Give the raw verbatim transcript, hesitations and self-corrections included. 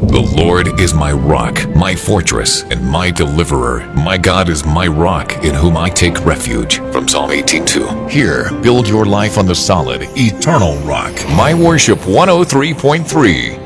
The Lord is my rock, my fortress, and my deliverer. My God is my rock, in whom I take refuge. From Psalm eighteen two. Here, build your life on the solid, eternal rock. My Worship one oh three point three.